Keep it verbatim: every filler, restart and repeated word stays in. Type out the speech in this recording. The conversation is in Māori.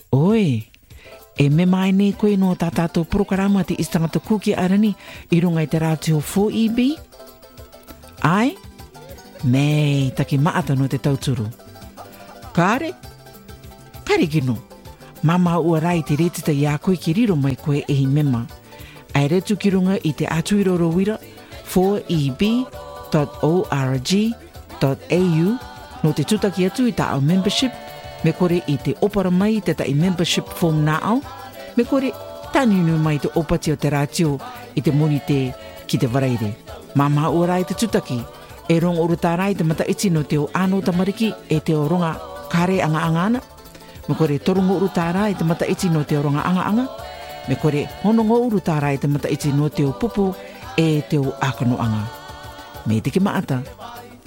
Oi, e me mai nei koe no tā tātou programa te istangata kuki arani i runga i te rātio four E B? Ai? Mei, taki maata no te tauturu. Kāre? Kare gino. Mama ua rai te retita i a koe ki riro mai koe e hi mema. Ai retu ki runga i te atuiroro wira four E B dot org dot A U no te tutaki atu i ta au membership me kore i te opara mai te ta i membership form na au me kore taninu mai te opati o te rātio i te moni te ki te waraire. Mama ua rai te tutaki e rong uru tā rai te mata iti no te o ano tamariki e te o ronga kare anga anga ana. Me kore torungo uru tā rai te mata iti no te o ronga anga anga. Me kore honongo uru tā rai te mata iti no te o pupu e te o akano anga. Me te ki maata,